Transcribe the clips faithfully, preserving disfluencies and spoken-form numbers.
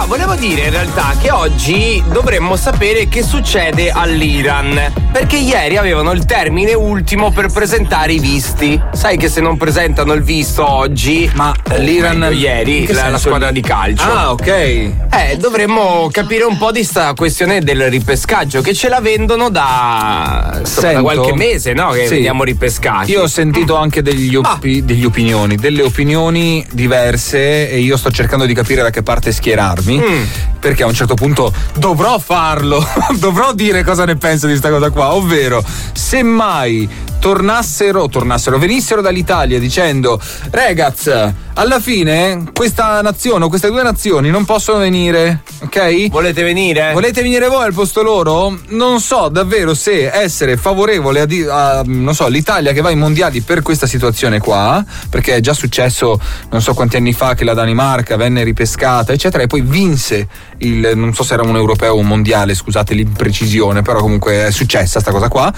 No, volevo dire in realtà che oggi dovremmo sapere che succede all'Iran, perché ieri avevano il termine ultimo per presentare i visti. Sai che se non presentano il visto oggi, ma l'Iran meglio, ieri la, la squadra di calcio. Ah, ok. Eh, dovremmo capire un po' di sta questione del ripescaggio, che ce la vendono da, insomma, da qualche mese, no? Che sì. veniamo ripescati. Io ho sentito anche degli, opi- ah. degli opinioni, delle opinioni diverse, e io sto cercando di capire da che parte schierarmi, mm. perché a un certo punto dovrò farlo, dovrò dire cosa ne penso di sta cosa qua, ovvero se mai tornassero, tornassero, venissero dall'Italia dicendo ragazzi, alla fine questa nazione o queste due nazioni non possono venire, ok? Volete venire? Volete venire voi al posto loro? Non so davvero se essere favorevole a, di- a non so, l'Italia che va ai mondiali per questa situazione qua, perché è già successo non so quanti anni fa che la Danimarca venne ripescata eccetera e poi vinse il, non so se era un europeo o un mondiale, scusate l'imprecisione, però comunque è successa sta cosa qua.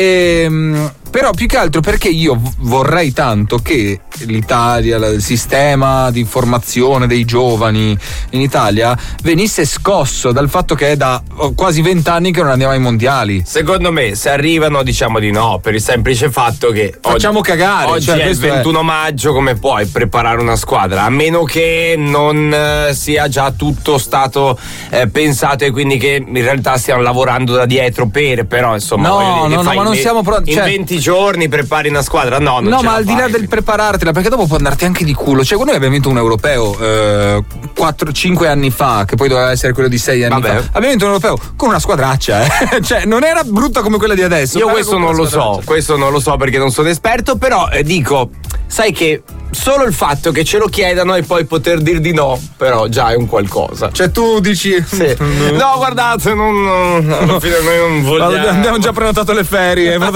E però più che altro perché io vorrei tanto che l'Italia, il sistema di formazione dei giovani in Italia venisse scosso dal fatto che è da quasi vent'anni che non andiamo ai mondiali. Secondo me se arrivano diciamo di no, per il semplice fatto che facciamo oggi, cagare. Oggi cioè, è il ventuno è... maggio, come puoi preparare una squadra? A meno che non eh, sia già tutto stato eh, pensato e quindi che in realtà stiamo lavorando da dietro per, però insomma no, no, no, ma non siamo pronti. In cioè... venti giorni prepari una squadra? No, non no, ce ma la al di là fai. del preparartela, perché dopo può andarti anche di culo. Cioè, quando noi abbiamo vinto un europeo eh, quattro cinque anni fa, che poi doveva essere quello di sei anni Vabbè. fa, abbiamo vinto un europeo con una squadraccia, eh. Cioè, non era brutta come quella di adesso. Io questo non lo so, questo non lo so perché non sono esperto, però eh, dico, sai che solo il fatto che ce lo chiedano e poi poter dir di no, però già è un qualcosa. Cioè tu dici sì. No, guardate, non, non, alla fine noi non vogliamo. Abbiamo già prenotato le ferie.